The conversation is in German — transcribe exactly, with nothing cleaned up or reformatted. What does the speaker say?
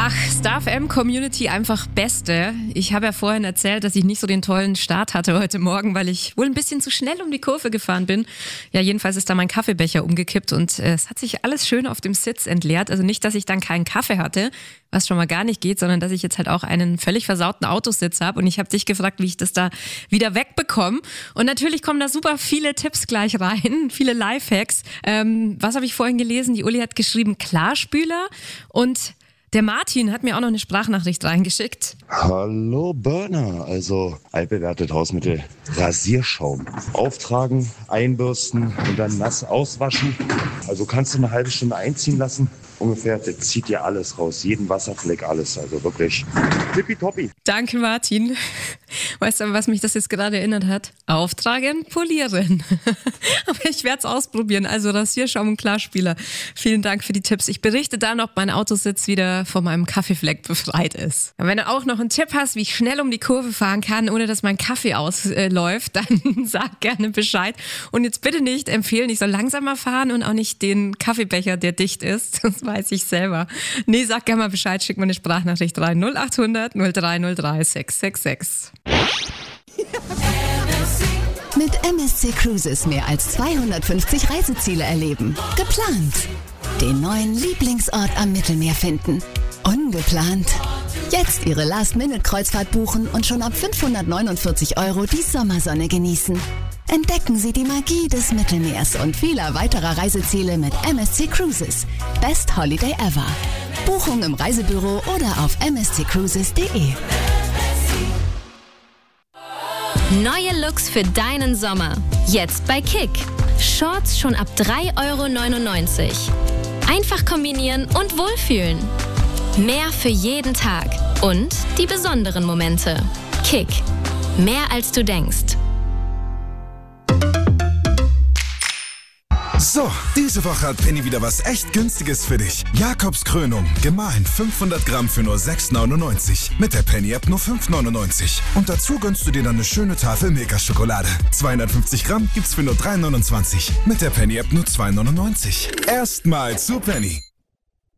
Ach, Star F M Community einfach Beste. Ich habe ja vorhin erzählt, dass ich nicht so den tollen Start hatte heute Morgen, weil ich wohl ein bisschen zu schnell um die Kurve gefahren bin. Ja, jedenfalls ist da mein Kaffeebecher umgekippt und äh, es hat sich alles schön auf dem Sitz entleert. Also nicht, dass ich dann keinen Kaffee hatte, was schon mal gar nicht geht, sondern dass ich jetzt halt auch einen völlig versauten Autositz habe. Und ich habe dich gefragt, wie ich das da wieder wegbekomme. Und natürlich kommen da super viele Tipps gleich rein, viele Lifehacks. Ähm, was habe ich vorhin gelesen? Die Uli hat geschrieben Klarspüler und der Martin hat mir auch noch eine Sprachnachricht reingeschickt. Hallo Burner, also altbewährtes Hausmittel, Rasierschaum. Auftragen, einbürsten und dann nass auswaschen. Also kannst du eine halbe Stunde einziehen lassen. Ungefähr, das zieht dir alles raus, jeden Wasserfleck, alles, also wirklich tippitoppi. Danke Martin. Weißt du, was mich das jetzt gerade erinnert hat? Auftragen, polieren. Aber ich werde es ausprobieren, also Rasierschaum und Klarspüler. Vielen Dank für die Tipps. Ich berichte dann, ob mein Autositz wieder von meinem Kaffeefleck befreit ist. Und wenn du auch noch einen Tipp hast, wie ich schnell um die Kurve fahren kann, ohne dass mein Kaffee ausläuft, äh, dann sag gerne Bescheid. Und jetzt bitte nicht empfehlen, ich soll langsamer fahren und auch nicht den Kaffeebecher, der dicht ist. Das weiß ich selber. Nee, sag gerne mal Bescheid, schick mir eine Sprachnachricht rein. null acht hundert null drei null drei sechs sechs sechs. Mit M S C Cruises mehr als zweihundertfünfzig Reiseziele erleben. Geplant. Den neuen Lieblingsort am Mittelmeer finden. Ungeplant. Jetzt Ihre Last-Minute-Kreuzfahrt buchen und schon ab fünfhundertneunundvierzig Euro die Sommersonne genießen. Entdecken Sie die Magie des Mittelmeers und vieler weiterer Reiseziele mit M S C Cruises. Best Holiday ever. Buchung im Reisebüro oder auf m s c cruises punkt d e. Neue Looks für deinen Sommer. Jetzt bei Kick. Shorts schon ab drei Euro neunundneunzig. Einfach kombinieren und wohlfühlen. Mehr für jeden Tag. Und die besonderen Momente. Kick. Mehr als du denkst. So, diese Woche hat Penny wieder was echt Günstiges für dich. Jakobs Krönung, gemahlen fünfhundert Gramm für nur sechs neunundneunzig. Mit der Penny-App nur fünf neunundneunzig. Und dazu gönnst du dir dann eine schöne Tafel Milka-Schokolade. zweihundertfünfzig Gramm gibt's für nur drei neunundzwanzig. Mit der Penny-App nur zwei neunundneunzig. Erstmal zu Penny.